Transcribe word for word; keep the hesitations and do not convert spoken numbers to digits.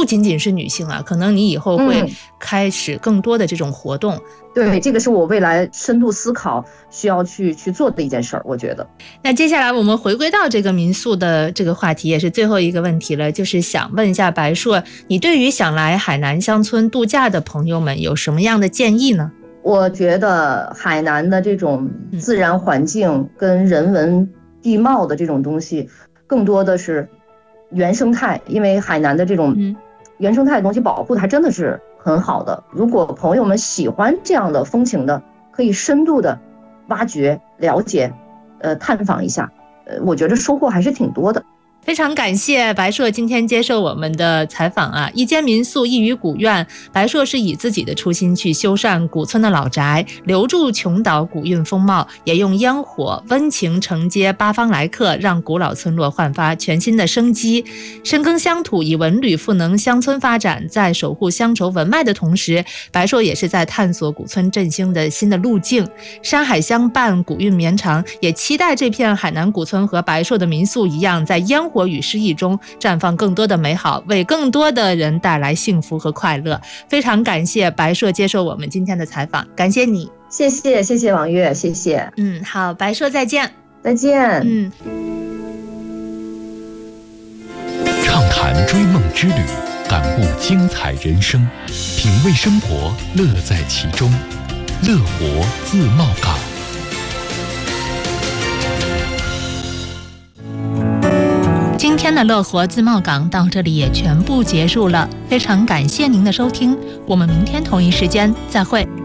仅仅是女性啊，可能你以后会开始更多的这种活动。 嗯、对，这个是我未来深度思考需要去去做的一件事儿，我觉得。 那接下来我们回归到这个民宿的这个话题，也是最后一个问题了，就是想问一下白硕，你对于想来海南乡村度假的朋友们有什么样的建议呢？ 我觉得海南的这种自然环境跟人文地貌的这种东西，更多的是原生态，因为海南的这种原生态的东西保护的还真的是很好的。如果朋友们喜欢这样的风情的，可以深度的挖掘、了解、呃探访一下，呃，我觉得收获还是挺多的。 非常感谢白硕今天接受我们的采访啊！一间民宿一隅古苑，白硕是以自己的初心去修缮古村的老宅，留住琼岛古韵风貌，也用烟火温情承接八方来客，让古老村落焕发全新的生机。深耕乡土，以文旅赋能乡村发展，在守护乡愁文脉的同时，白硕也是在探索古村振兴的新的路径。山海相伴，古韵绵长，也期待这片海南古村和白硕的民宿一样，在烟火与诗意中绽放更多的美好，为更多的人带来幸福和快乐。非常感谢白硕接受我们今天的采访，感谢你。 谢谢谢谢王月，谢谢。 嗯，好，白硕再见。 再见。 嗯。 畅谈追梦之旅，感悟精彩人生，品味生活，乐在其中。乐活自贸港。 今天的乐活自贸港到这里也全部结束了，非常感谢您的收听，我们明天同一时间再会。